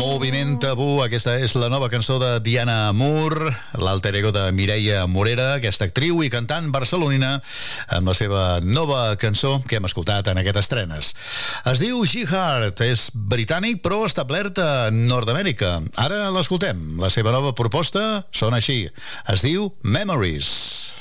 Moviment Tabú, aquesta és la nova cançó de Diana Moore, l'alter ego de Mireia Morera, aquesta actriu i cantant barcelonina, amb la seva nova cançó que hem escoltat en aquestes estrenes. Es diu G-Heart, és britànic però establert a Nord-Amèrica. Ara l'escoltem, la seva nova proposta sona així, es diu Memories.